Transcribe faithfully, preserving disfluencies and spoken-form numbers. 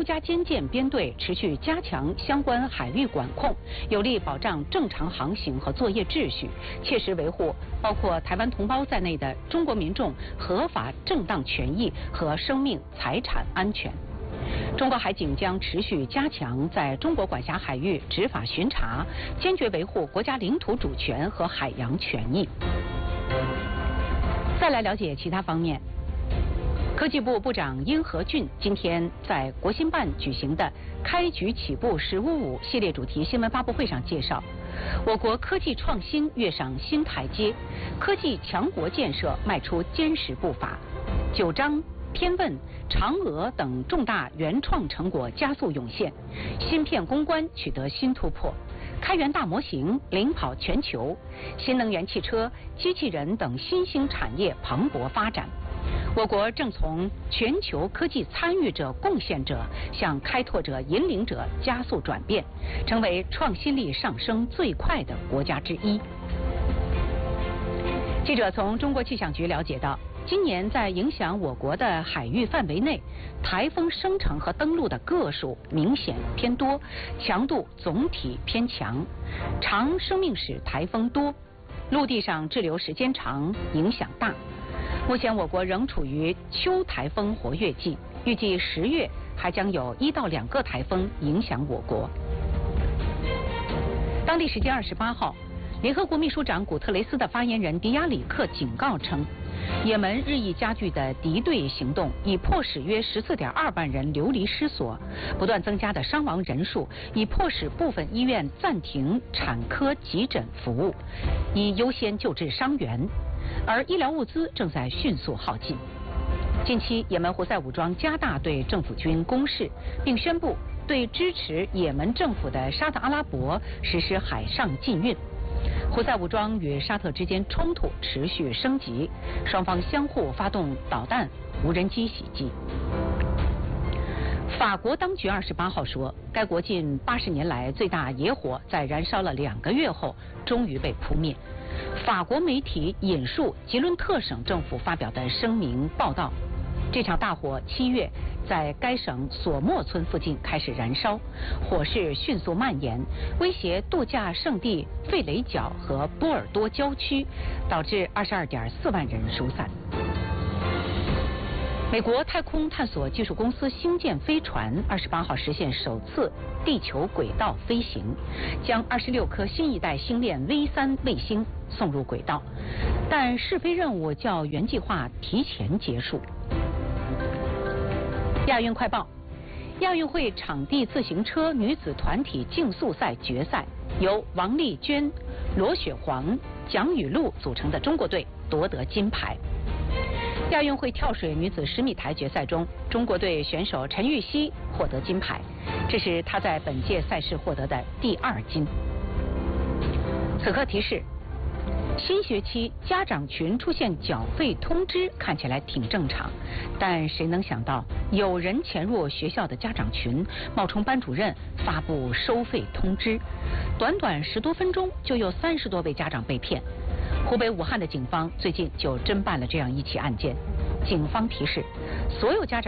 家监舰编队持续加强相关海域管控，有力保障正常航行和作业秩序，切实维护包括台湾同胞在内的中国民众合法正当权益和生命财产安全。中国海警将持续加强在中国管辖海域执法巡查，坚决维护国家领土主权和海洋权益。再来了解其他方面。科技部部长殷和俊今天在国新办举行的“开局起步十五五”系列主题新闻发布会上介绍，我国科技创新跃上新台阶，科技强国建设迈出坚实步伐。九章、天问、嫦娥等重大原创成果加速涌现，芯片攻关取得新突破，开源大模型领跑全球，新能源汽车、机器人等新兴产业蓬勃发展。我国正从全球科技参与者、贡献者向开拓者、引领者加速转变，成为创新力上升最快的国家之一。记者从中国气象局了解到，今年在影响我国的海域范围内，台风生成和登陆的个数明显偏多，强度总体偏强，长生命史台风多，陆地上滞留时间长，影响大。目前我国仍处于秋台风活跃季，预计十月还将有一到两个台风影响我国。当地时间二十八号，联合国秘书长古特雷斯的发言人迪亚里克警告称，也门日益加剧的敌对行动已迫使约十四点二万人流离失所，不断增加的伤亡人数已迫使部分医院暂停产科急诊服务，以优先救治伤员。而医疗物资正在迅速耗尽。近期，也门胡塞武装加大对政府军攻势，并宣布对支持也门政府的沙特阿拉伯实施海上禁运。胡塞武装与沙特之间冲突持续升级，双方相互发动导弹、无人机袭击。法国当局二十八号说，该国近八十年来最大野火在燃烧了两个月后，终于被扑灭。法国媒体引述吉伦特省政府发表的声明报道，这场大火七月在该省索莫村附近开始燃烧，火势迅速蔓延，威胁度假胜地费雷角和波尔多郊区，导致二十二点四万人疏散。美国太空探索技术公司星舰飞船二十八号实现首次地球轨道飞行，将二十六颗新一代星链 V 三卫星送入轨道，但试飞任务较原计划提前结束。亚运快报：亚运会场地自行车女子团体竞速赛决赛，由王丽娟、罗雪黄、蒋雨露组成的中国队夺得金牌。亚运会跳水女子十米台决赛中，中国队选手陈芋汐获得金牌，这是她在本届赛事获得的第二金。此刻提示：新学期家长群出现缴费通知，看起来挺正常，但谁能想到有人潜入学校的家长群，冒充班主任发布收费通知，短短十多分钟就有三十多位家长被骗。湖北武汉的警方最近就侦办了这样一起案件。警方提示，所有家长